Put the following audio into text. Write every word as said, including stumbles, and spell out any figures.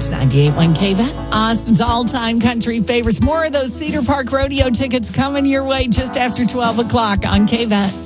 It's ninety-eight point one K V A T, Austin's all-time country favorites. More of those Cedar Park Rodeo tickets coming your way just after twelve o'clock on K V A T.